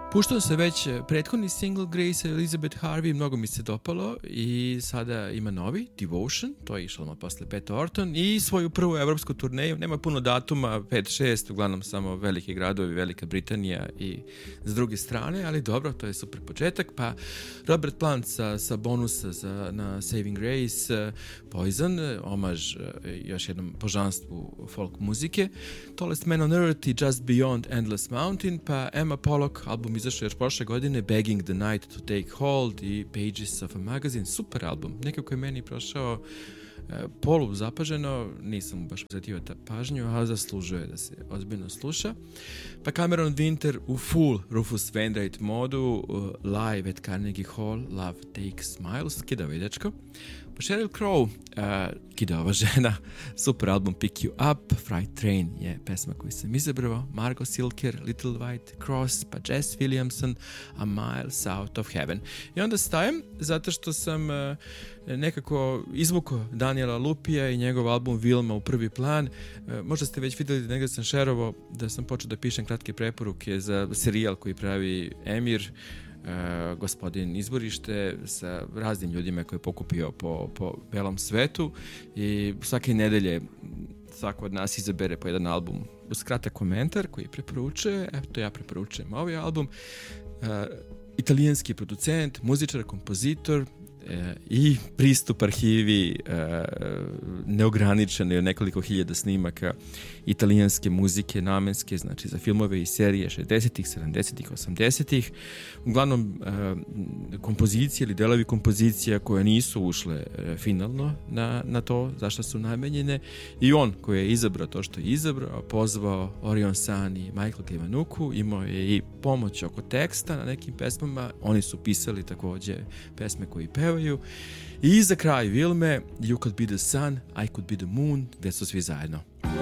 Puštao se već prethodni single Grace Elizabeth Harvey, mnogo mi se dopalo i sada ima novi, Devotion, to je išlo posle Beth Orton i svoju prvu evropsku turneju, nema puno datuma, 5-6, uglavnom samo veliki gradovi, Velika Britanija i s druge strane, ali dobro, to je super početak, pa Robert Plant sa bonusa na Saving Grace, Poison, omaž još jednom božanstvu folk muzike, Tallest Man on Earth i Just Beyond Endless Mountain, pa Emma Pollock, album izašao još prošle godine, Begging the Night to Take Hold i Pages of a Magazine, super album, nekako je meni prošao polu zapaženo, nisam baš posvetio pažnju, a zaslužuje da se ozbiljno sluša. Pa Cameron Winter u full Rufus Wainwright modu, live at Carnegie Hall, Love Takes Smiles, kidao je dečko. Pa Sheryl Crow, kida ova žena, super album Pick You Up, Fright Train je pesma koju sam izabrao, Margot Silker, Little White Cross, pa Jess Williamson, A Mile South of Heaven. I onda stajem, zato što sam nekako izvukao Daniela Lupija i njegov album Vilma u prvi plan. Možda ste već vidjeli da negdje sam šerovao da sam počeo da pišem kratke preporuke za serijal koji pravi Emir, gospodin Izborište, sa raznim ljudima koje je pokupio po belom svetu i svake nedelje svako od nas izabere po jedan album uz kratak komentar koji preporučuje. Eto, ja preporučujem ovaj album. Italijanski producent, muzičar, kompozitor i pristup arhivi neograničeni od nekoliko hiljada snimaka italijanske muzike namenske, znači za filmove i serije 60-ih, 70-ih, 80-ih, uglavnom kompozicije ili delovi kompozicija koje nisu ušle finalno na to zašto su namenjene, i on koji je izabrao to što je izabrao, pozvao Orion San i Michael Kiwanuka, imao je i pomoć oko teksta na nekim pesmama, oni su pisali takođe pesme koji pevaju, i za kraj Vilme You Could Be the Sun, I Could Be the Moon, gde su svi zajedno.